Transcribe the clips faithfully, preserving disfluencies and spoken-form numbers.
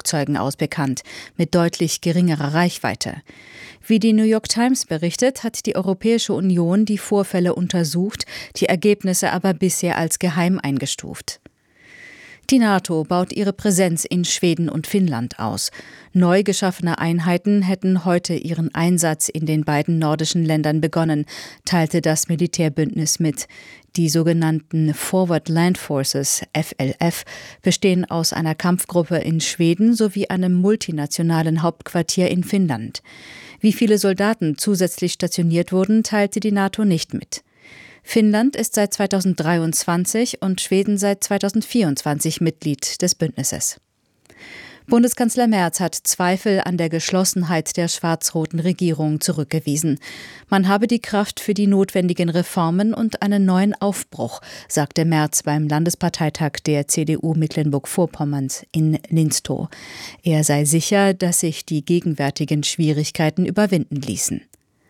Flugzeugen aus bekannt, mit deutlich geringerer Reichweite. Wie die New York Times berichtet, hat die Europäische Union die Vorfälle untersucht, die Ergebnisse aber bisher als geheim eingestuft. Die NATO baut ihre Präsenz in Schweden und Finnland aus. Neu geschaffene Einheiten hätten heute ihren Einsatz in den beiden nordischen Ländern begonnen, teilte das Militärbündnis mit. Die sogenannten Forward Land Forces, F L F, bestehen aus einer Kampfgruppe in Schweden sowie einem multinationalen Hauptquartier in Finnland. Wie viele Soldaten zusätzlich stationiert wurden, teilte die NATO nicht mit. Finnland ist seit zweitausenddreiundzwanzig und Schweden seit zweitausendvierundzwanzig Mitglied des Bündnisses. Bundeskanzler Merz hat Zweifel an der Geschlossenheit der schwarz-roten Regierung zurückgewiesen. Man habe die Kraft für die notwendigen Reformen und einen neuen Aufbruch, sagte Merz beim Landesparteitag der C D U Mecklenburg-Vorpommerns in Linstow. Er sei sicher, dass sich die gegenwärtigen Schwierigkeiten überwinden ließen.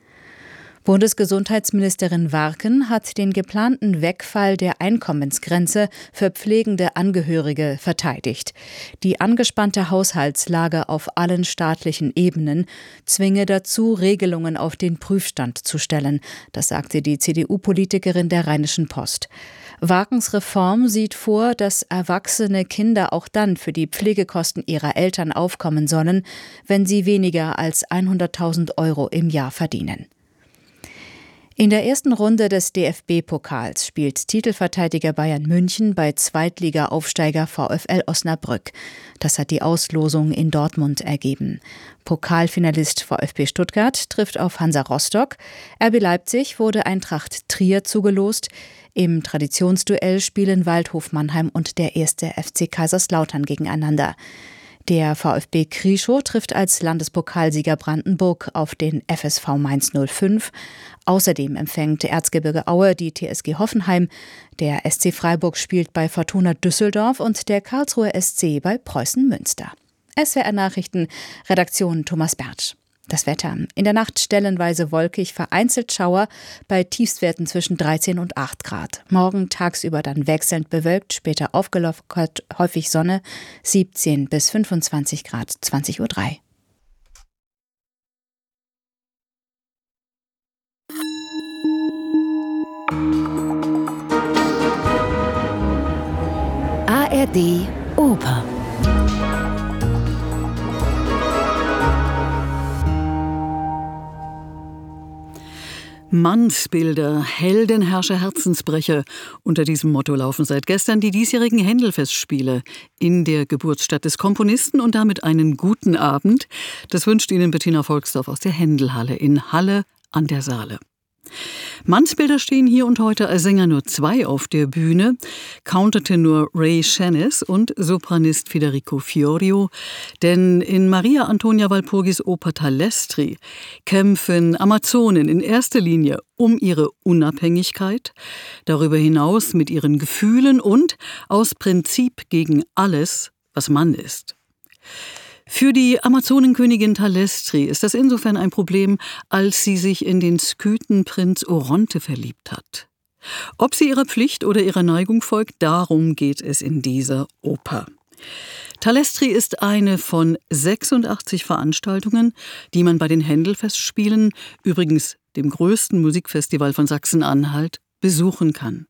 Bundesgesundheitsministerin Warken hat den geplanten Wegfall der Einkommensgrenze für pflegende Angehörige verteidigt. Die angespannte Haushaltslage auf allen staatlichen Ebenen zwinge dazu, Regelungen auf den Prüfstand zu stellen. Das sagte die C D U-Politikerin der Rheinischen Post. Warkens Reform sieht vor, dass erwachsene Kinder auch dann für die Pflegekosten ihrer Eltern aufkommen sollen, wenn sie weniger als hunderttausend Euro im Jahr verdienen. In der ersten Runde des D F B-Pokals spielt Titelverteidiger Bayern München bei Zweitliga-Aufsteiger VfL Osnabrück. Das hat die Auslosung in Dortmund ergeben. Pokalfinalist VfB Stuttgart trifft auf Hansa Rostock. R B Leipzig wurde Eintracht Trier zugelost. Im Traditionsduell spielen Waldhof Mannheim und der erste F C Kaiserslautern gegeneinander. Der VfB Krieschow trifft als Landespokalsieger Brandenburg auf den F S V Mainz null fünf. Außerdem empfängt Erzgebirge Aue die T S G Hoffenheim. Der S C Freiburg spielt bei Fortuna Düsseldorf und der Karlsruher S C bei Preußen Münster. S W R Nachrichten, Redaktion Thomas Bertsch. Das Wetter. In der Nacht stellenweise wolkig, vereinzelt Schauer bei Tiefstwerten zwischen dreizehn und acht Grad. Morgen tagsüber dann wechselnd bewölkt, später aufgelockert, häufig Sonne, siebzehn bis fünfundzwanzig Grad, zwanzig Uhr drei. A R D Oper. Mannsbilder, Heldenherrscher, Herzensbrecher. Unter diesem Motto laufen seit gestern die diesjährigen Händel-Festspiele in der Geburtsstadt des Komponisten und damit einen guten Abend. Das wünscht Ihnen Bettina Volksdorf aus der Händelhalle in Halle an der Saale. Mannsbilder stehen hier und heute als Sänger nur zwei auf der Bühne, Countertenor Ray Shannis und Sopranist Federico Fiorio. Denn in Maria Antonia Walpurgis Oper Talestri kämpfen Amazonen in erster Linie um ihre Unabhängigkeit, darüber hinaus mit ihren Gefühlen und aus Prinzip gegen alles, was Mann ist. Für die Amazonenkönigin Talestri ist das insofern ein Problem, als sie sich in den Skythenprinz Oronte verliebt hat. Ob sie ihrer Pflicht oder ihrer Neigung folgt, darum geht es in dieser Oper. Talestri ist eine von sechsundachtzig Veranstaltungen, die man bei den Händel-Festspielen, übrigens dem größten Musikfestival von Sachsen-Anhalt, besuchen kann.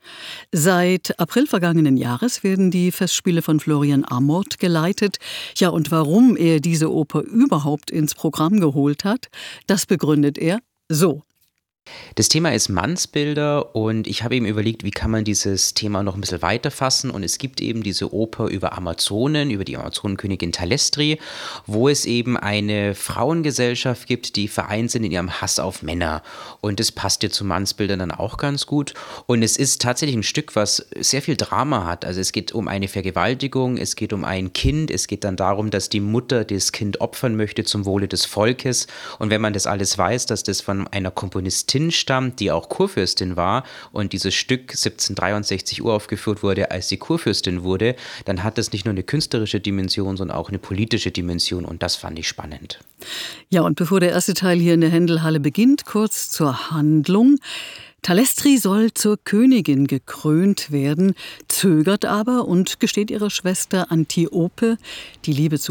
Seit April vergangenen Jahres werden die Festspiele von Florian Amort geleitet. Ja, und warum er diese Oper überhaupt ins Programm geholt hat, das begründet er so. Das Thema ist Mannsbilder und ich habe eben überlegt, wie kann man dieses Thema noch ein bisschen weiter fassen, und es gibt eben diese Oper über Amazonen, über die Amazonenkönigin Talestri, wo es eben eine Frauengesellschaft gibt, die vereint sind in ihrem Hass auf Männer, und das passt ja zu Mannsbildern dann auch ganz gut, und es ist tatsächlich ein Stück, was sehr viel Drama hat. Also es geht um eine Vergewaltigung, es geht um ein Kind, es geht dann darum, dass die Mutter das Kind opfern möchte zum Wohle des Volkes, und wenn man das alles weiß, dass das von einer Komponistin stammt, die auch Kurfürstin war und dieses Stück siebzehnhundertdreiundsechzig uraufgeführt wurde, als sie Kurfürstin wurde, dann hat das nicht nur eine künstlerische Dimension, sondern auch eine politische Dimension, und das fand ich spannend. Ja, und bevor der erste Teil hier in der Händelhalle beginnt, kurz zur Handlung. Talestri soll zur Königin gekrönt werden, zögert aber und gesteht ihrer Schwester Antiope die Liebe zu